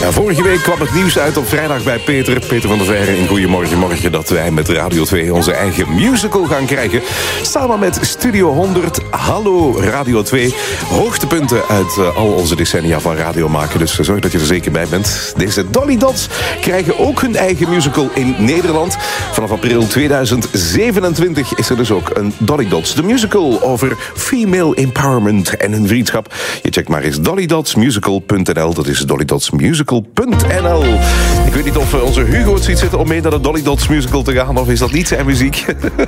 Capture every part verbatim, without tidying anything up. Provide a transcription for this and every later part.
Ja, vorige week kwam het nieuws uit op vrijdag bij Peter. Peter van der Veire in Goedemorgen Morgen dat wij met Radio twee onze eigen musical gaan krijgen. Samen met Studio honderd, Hallo Radio twee. Hoogtepunten uit uh, al onze decennia van radio maken. Dus zorg dat je er zeker bij bent. Deze Dolly Dots krijgen ook hun eigen musical in Nederland. Vanaf april tweeduizend zevenentwintig is er dus ook een Dolly Dots. De musical over female empowerment en hun vriendschap. Je checkt maar eens dolly dots musical punt n l. Dat is dolly dots musical punt n l. Ik weet niet of onze Hugo het ziet zitten om mee naar de Dolly Dots musical te gaan. Of is dat niet zijn muziek?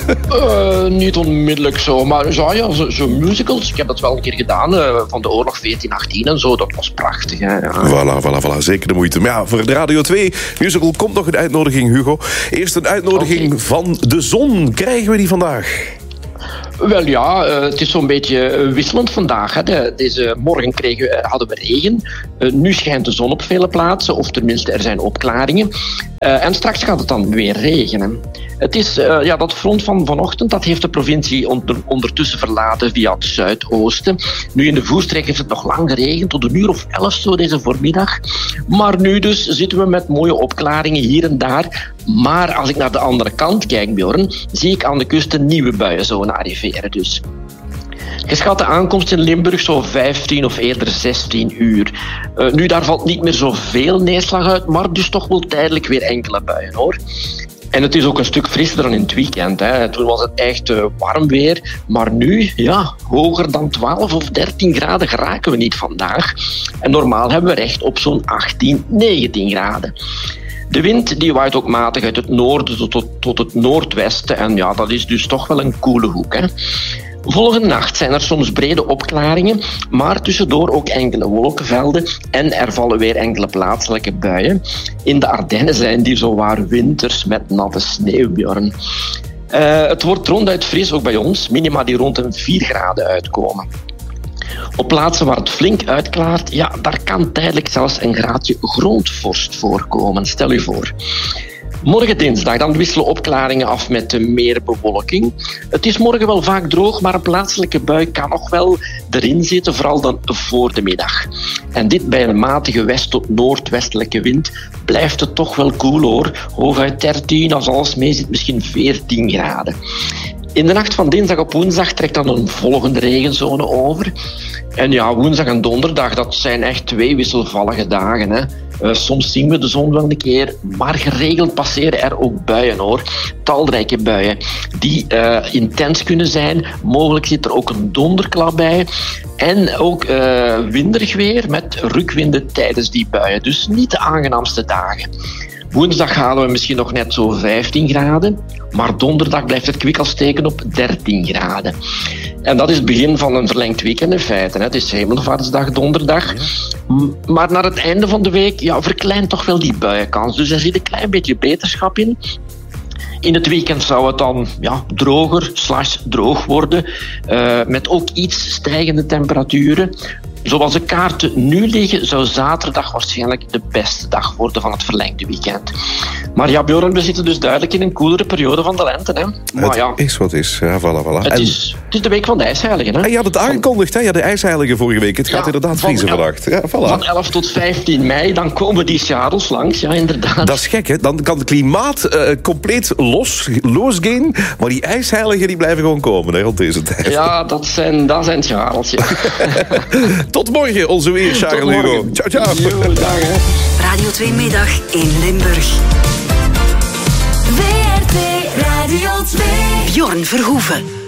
uh, niet onmiddellijk zo. Maar zo, ja, zo, zo musicals. Ik heb dat wel een keer gedaan. Uh, van de oorlog veertien achttien en zo. Dat was prachtig. Hè, ja. Voilà, voilà, voilà. Zeker de moeite. Maar ja, voor de Radio twee musical komt nog een uitnodiging, Hugo. Eerst een uitnodiging okay. van de zon. Krijgen we die vandaag? Wel ja, uh, het is zo'n beetje uh, wisselend vandaag. Hè. De, deze morgen kregen, uh, hadden we regen. Uh, nu schijnt de zon op vele plaatsen, of tenminste er zijn opklaringen. Uh, en straks gaat het dan weer regenen. Het is, uh, ja, dat front van vanochtend, dat heeft de provincie onder, ondertussen verlaten via het zuidoosten. Nu in de Voerstreek heeft het nog lang geregend, tot een uur of elf zo deze voormiddag. Maar nu dus zitten we met mooie opklaringen hier en daar. Maar als ik naar de andere kant kijk, Bjorn, zie ik aan de kust een nieuwe buienzone arriveren dus. Geschatte aankomst in Limburg zo vijftien of eerder zestien uur. Uh, nu, daar valt niet meer zoveel neerslag uit, maar dus toch wel tijdelijk weer enkele buien, hoor. En het is ook een stuk frisser dan in het weekend. Hè. Toen was het echt uh, warm weer. Maar nu, ja, hoger dan twaalf of dertien graden geraken we niet vandaag. En normaal hebben we recht op zo'n achttien, negentien graden. De wind die waait ook matig uit het noorden tot, tot, tot het noordwesten. En ja, dat is dus toch wel een koele hoek, hè. Volgende nacht zijn er soms brede opklaringen, maar tussendoor ook enkele wolkenvelden en er vallen weer enkele plaatselijke buien. In de Ardennen zijn die zowaar winters met natte sneeuw, Bjorn. Uh, het wordt ronduit fris, ook bij ons, minima die rond een vier graden uitkomen. Op plaatsen waar het flink uitklaart, ja, daar kan tijdelijk zelfs een graadje grondvorst voorkomen, stel u voor. Morgen dinsdag, dan wisselen opklaringen af met meer bewolking. Het is morgen wel vaak droog, maar een plaatselijke bui kan nog wel erin zitten, vooral dan voor de middag. En dit bij een matige west- tot noordwestelijke wind blijft het toch wel koel, hoor. Hooguit dertien, als alles mee zit, misschien veertien graden. In de nacht van dinsdag op woensdag trekt dan een volgende regenzone over. En ja, woensdag en donderdag, dat zijn echt twee wisselvallige dagen, hè. Uh, soms zien we de zon wel een keer, maar geregeld passeren er ook buien, hoor. Talrijke buien die uh, intens kunnen zijn. Mogelijk zit er ook een donderklap bij. En ook uh, winderig weer met rukwinden tijdens die buien. Dus niet de aangenaamste dagen. Woensdag halen we misschien nog net zo vijftien graden, maar donderdag blijft het kwik al steken op dertien graden. En dat is het begin van een verlengd weekend in feite. Hè. Het is Hemelvaartsdag donderdag. Maar naar het einde van de week ja, verkleint toch wel die buienkans. Dus er zit een klein beetje beterschap in. In het weekend zou het dan ja, droger slash droog worden. Uh, met ook iets stijgende temperaturen. Zoals de kaarten nu liggen, zou zaterdag waarschijnlijk de beste dag worden van het verlengde weekend. Maar ja, Bjorn, we zitten dus duidelijk in een koelere periode van de lente. Hè? Maar het ja, is wat is. Ja, voilà, voilà. Het, is, het is de week van de ijsheiligen. Hè? En je had het aangekondigd, hè? Ja, de ijsheiligen vorige week. Het gaat ja, inderdaad vriezen van vannacht. Ja, voilà. Van elf tot vijftien mei, dan komen die charles langs. Ja, inderdaad. Dat is gek, hè? Dan kan het klimaat uh, compleet los, losgaan. Maar die ijsheiligen die blijven gewoon komen, hè, rond deze tijd. Ja, dat zijn, dat zijn charles, ja. Tot morgen, onze weer, Charles Hugo. Ciao, ciao. Yo, dag, hè. Radio twee Middag in Limburg. W R T Radio twee. Bjorn Verhoeven.